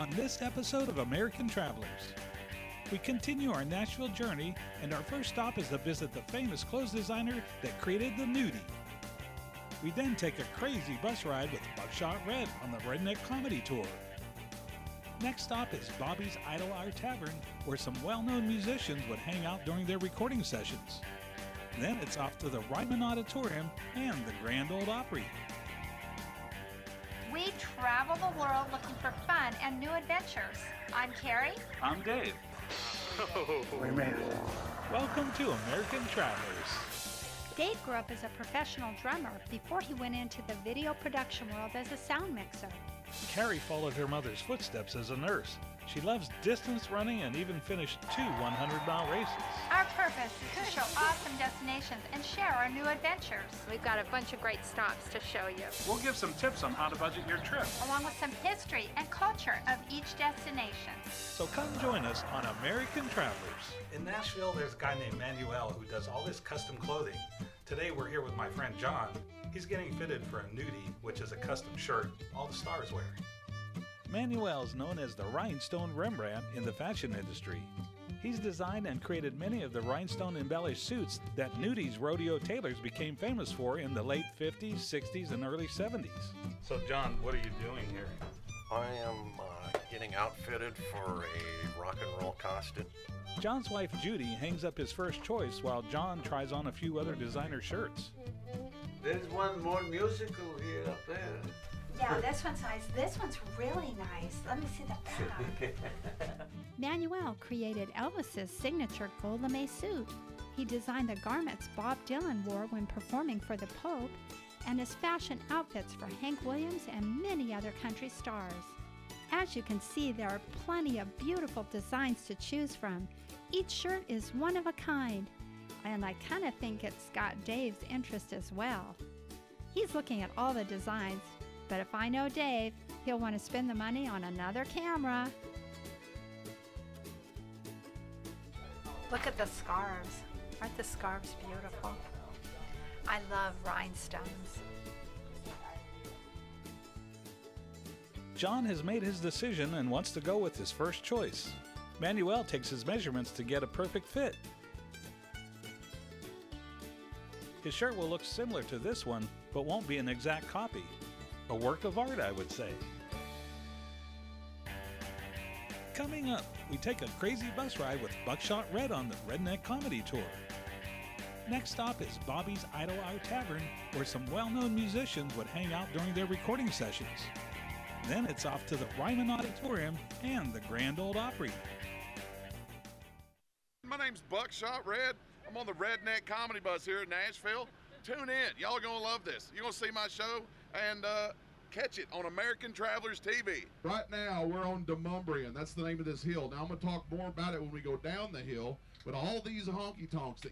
on this episode of American Travelers. We continue our Nashville journey, and our first stop is to visit the famous clothes designer that created the nudie. We then take a crazy bus ride with Buckshot Red on the Redneck Comedy Tour. Next stop is Bobby's Idle Hour Tavern, where some well-known musicians would hang out during their recording sessions. Then it's off to the Ryman Auditorium and the Grand Ole Opry. We travel the world looking for fun and new adventures. I'm Carrie. I'm Dave. We made it. Welcome to American Travelers. Dave grew up as a professional drummer before he went into the video production world as a sound mixer. Carrie followed her mother's footsteps as a nurse. She loves distance running and even finished 2 100-mile races. Our purpose is to show awesome destinations and share our new adventures. We've got a bunch of great stops to show you, We'll give some tips on how to budget your trip. along with some history and culture of each destination. So come join us on American Travelers. In Nashville, there's a guy named Manuel who does all this custom clothing. Today we're here with my friend John. He's getting fitted for a nudie, which is a custom shirt all the stars wear. Manuel is known as the Rhinestone Rembrandt in the fashion industry. He's designed and created many of the rhinestone embellished suits that nudies rodeo tailors became famous for in the late 50s, 60s, and early 70s. So John, what are you doing here? I am getting outfitted for a rock and roll costume. John's wife Judy hangs up his first choice while John tries on a few other designer shirts. There's one more musical here up there. Yeah, this one's nice. This one's really nice. Let me see the back. Manuel created Elvis's signature gold lame suit. He designed the garments Bob Dylan wore when performing for the Pope, and his fashion outfits for Hank Williams and many other country stars. As you can see, there are plenty of beautiful designs to choose from. Each shirt is one of a kind, and I kind of think it's got Dave's interest as well. He's looking at all the designs, but if I know Dave, he'll want to spend the money on another camera. Look at the scarves. Aren't the scarves beautiful? I love rhinestones. John has made his decision and wants to go with his first choice. Manuel takes his measurements to get a perfect fit. His shirt will look similar to this one, but won't be an exact copy. A work of art, I would say. Coming up, we take a crazy bus ride with Buckshot Red on the Redneck Comedy Tour. Next stop is Bobby's Idle Hour Tavern, where some well-known musicians would hang out during their recording sessions. Then it's off to the Ryman Auditorium and the Grand Ole Opry. My name's Buckshot Red. I'm on the Redneck Comedy Bus here in Nashville. Tune in. Y'all are going to love this. You're going to see my show and catch it on American Travelers TV. Right now, we're on Demumbrian. That's the name of this hill. Now, I'm going to talk more about it when we go down the hill. But all these honky-tonks that